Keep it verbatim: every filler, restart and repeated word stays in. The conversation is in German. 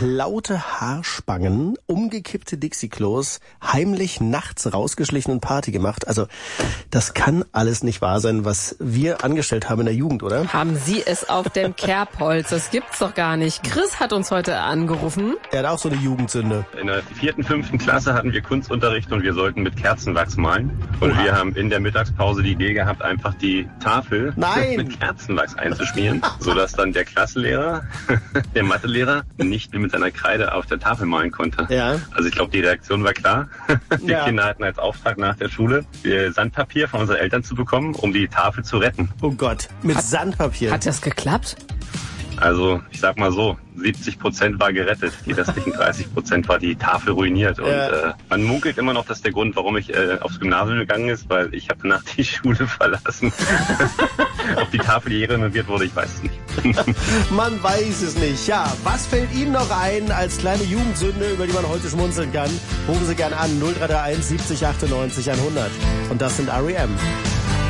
geklaute Haarspangen, umgekippte Dixie-Klos, heimlich nachts rausgeschlichen und Party gemacht. Also das kann alles nicht wahr sein, was wir angestellt haben in der Jugend, oder? Haben Sie es auf dem Kerbholz? Das gibt's doch gar nicht. Chris hat uns heute angerufen. Er hat auch so eine Jugendsünde. In der vierten, fünften Klasse hatten wir Kunstunterricht und wir sollten mit Kerzenwachs malen. Und Oha. wir haben in der Mittagspause die Idee gehabt, einfach die Tafel Nein. mit Kerzenwachs einzuschmieren, sodass dann der Klassenlehrer, der Mathelehrer, nicht mehr mit seiner Kreide auf der Tafel malen konnte. Ja. Also ich glaube, die Reaktion war klar. Die ja. Kinder hatten als Auftrag nach der Schule, Sandpapier von unseren Eltern zu bekommen, um die Tafel zu retten. Oh Gott, mit hat, Sandpapier. Hat das geklappt? Also ich sag mal so, siebzig Prozent war gerettet, die restlichen dreißig Prozent war die Tafel ruiniert. Und ja. äh, man munkelt immer noch, dass der Grund, warum ich äh, aufs Gymnasium gegangen ist, weil ich habe danach die Schule verlassen. Ob die Tafel je renoviert wurde, ich weiß es nicht. Man weiß es nicht. Ja, was fällt Ihnen noch ein als kleine Jugendsünde, über die man heute schmunzeln kann? Rufen Sie gern an, null drei drei eins siebzig achtundneunzig hundert. Und das sind R E M.